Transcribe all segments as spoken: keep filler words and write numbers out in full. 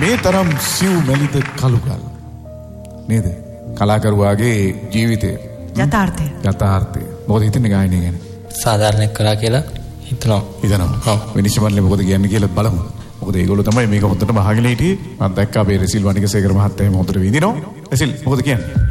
මේ තරම් සිව් මැලිද කළුගල් නේද? කලාකරුවාගේ ජීවිතය යථාර්ථය යථාර්ථය මොකද හිතන්නේ ගායනය ගැන? සාධාරණයක් කරා කියලා හිතනවා. හිතනවා. විනිශ්චය මණ්ඩලය මොකද කියන්නේ කියලා බලමු. මොකද ඒගොල්ලෝ තමයි මේක හොඳටම අහගෙන හිටියේ. මම දැක්කා අපේ රසිල් වණිකසේකර මහත්තයා එහෙම හොඳට විඳිනවා. රසිල් මොකද කියන්නේ?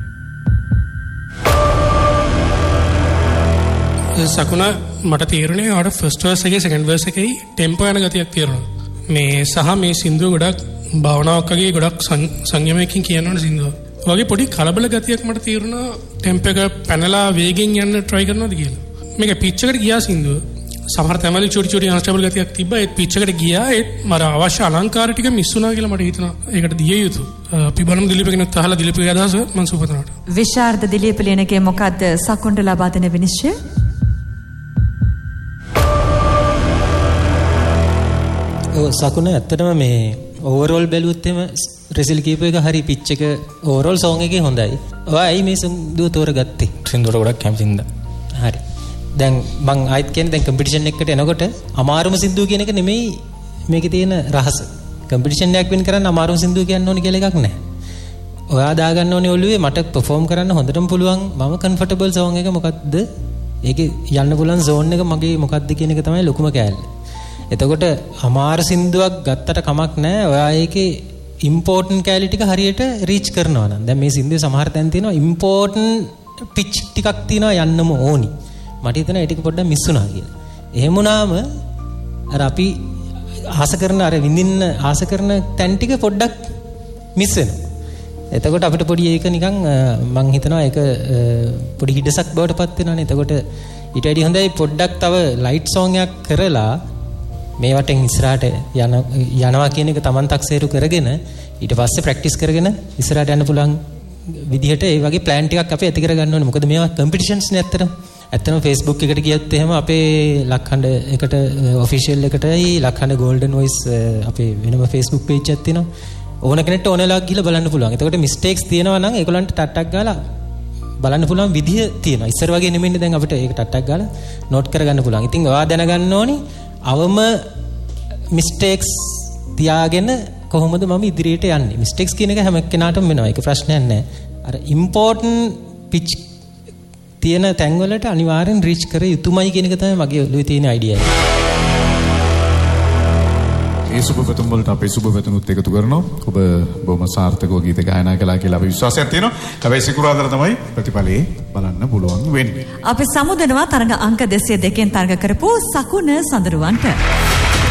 සකුණ මට තේරුණේ ආවට ෆස්ට් වර්ස් එකේ සෙකන්ඩ් වර්ස් එකේ ටෙම්පෝ යන ගතියක් තියෙනවා. මේ සහ මේ සින්දුව ගොඩක් භාවනාවක් වගේ ගොඩක් සංයමයකින් කියනවනේ සින්දුව. ඔයගේ පොඩි කලබල ගතියක් මට තේරුණා ටෙම්පෝ එක පැනලා වේගෙන් යන්න try කරනවාද කියලා. මේක පිච් එකට ගියා සින්දුව. සමහර තැන්වල චූටි චූටි අන්ස්ටේබල් ගතියක් තිබ්බා. ඒ පිච් එකට ගියා ඒ මර අවශ්‍ය අලංකාර ටික මිස් වුණා කියලා මට හිතෙනවා. ඒකට දිය යුතු. අපි බලමු දිලීප් කෙනෙක් අහලා දිලීප්ගේ අදහස මම සුපතනට. විශාරද දිලීප් ලියනගේ මොකද්ද සකුන්ට ලබා දෙන විනිශ්චය? සකුණ ඇත්තටම මේ ඕවරෝල් බැලුවොත් එම රෙසිල් කීප එක හරි පිච් එක ඕවරෝල් සෝං එකේ හොඳයි. ඔයා ඇයි මේ සින්දුව තෝරගත්තේ? සින්දුවට ගොඩක් කැමතිද? හරි. දැන් මං ආයිත් කියන්නේ දැන් කම්පිටිෂන් එකකට එනකොට අමාරුම සින්දුව කියන එක නෙමෙයි මේකේ තියෙන රහස. කම්පිටිෂන් එකක් වින් කරන්න අමාරුම සින්දුව කියන්න ඕනේ කියලා එකක් නැහැ. ඔයා දාගන්න ඕනේ ඔළුවේ මට පර්ෆෝම් කරන්න හොඳටම පුළුවන් මම කම්ෆර්ටබල් සෝං එක මොකද්ද? ඒකේ යන්න පුළුවන් zone එක මගේ මොකද්ද කියන එක තමයි ලොකුම කෑල්ල. එතකොට අමාරු සින්දුවක් ගත්තට කමක් නැහැ. ඔයා ඒකේ ඉම්පෝටන්ට් කැලි ටික හරියට රීච් කරනවා නම්. දැන් මේ සින්දුවේ සමහර තැන් තියෙනවා ඉම්පෝටන්ට් පිච් ටිකක් තියෙනවා යන්නම ඕනි. මට හිතෙනවා ඒ ටික පොඩ්ඩක් මිස් වුණා කියලා. එහෙම වුණාම අර අපි ආස කරන අර විඳින්න ආස කරන තැන් ටික පොඩ්ඩක් මිස් වෙනවා. එතකොට අපිට පොඩි ඒක නිකන් මං හිතනවා ඒක පොඩි හිඩසක් බවට පත් වෙනවානේ. එතකොට ඊට වැඩි හොඳයි පොඩ්ඩක් තව ලයිට් සෝං එකක් කරලා මේ වටෙන් ඉස්සරහට යන යනවා කියන එක Taman තක්සේරු කරගෙන ඊට පස්සේ ප්‍රැක්ටිස් කරගෙන ඉස්සරහට යන්න පුළුවන් විදිහට ඒ වගේ plan ටිකක් අපි ඇති කර ගන්න ඕනේ. මොකද මේවා කම්පිටිෂන්ස් නේ ඇත්තටම. ඇත්තම Facebook එකට ගියත් එහෙම අපේ ලක්හඬ එකට ඔෆිෂියල් එකටයි ලක්හඬ Golden Voice අපේ වෙනම Facebook page එකක් තියෙනවා. ඕන කෙනෙක්ට ඕන වෙලාවක ගිහලා බලන්න පුළුවන්. එතකොට mistakes තියෙනවා නම් ඒගොල්ලන්ට ටට්ටක් ගාලා බලන්න පුළුවන් විදිහ තියෙනවා. ඉස්සර වගේ නෙමෙන්නේ දැන් අපිට ඒක ටට්ටක් ගාලා note කරගන්න පුළුවන්. ඉතින් ඔයා දැනගන්න ඕනි අවම mistakes තියාගෙන කොහොමද මම ඉදිරියට යන්නේ? mistakes කියන එක හැම කෙනාටම වෙනවා. ඒක ප්‍රශ්නයක් නෑ. අර important pitch තියෙන තැන් වලට අනිවාර්යෙන් reach කර යුතුමයි කියන එක තමයි මගේ ඔළුවේ තියෙන idea එක. ඒ සුබ පැතුම් වලට අපේ සුබ පැතුනුත් එකතු කරනවා. ඔබ බොහොම සාර්ථකව ගීත ගායනා කළා කියලා අපි විශ්වාසයක් තියෙනවා. හැබැයි සිකුරාදා තමයි ප්‍රතිඵලේ බලන්න පුළුවන් වෙන්නේ. අපි සමුදෙනවා තරඟ අංක දෙසිය දෙකෙන් තරඟ කරපු සකුණ සඳරුවන්ට.